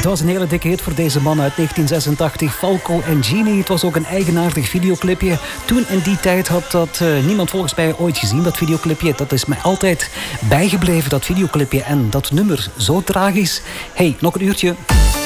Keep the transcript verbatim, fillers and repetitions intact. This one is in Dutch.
Het was een hele dikke hit voor deze man uit negentien zesentachtig. Falco en Genie. Het was ook een eigenaardig videoclipje. Toen in die tijd had dat uh, niemand volgens mij ooit gezien, dat videoclipje. Dat is mij altijd bijgebleven, dat videoclipje. En dat nummer, zo tragisch. Hey, nog een uurtje.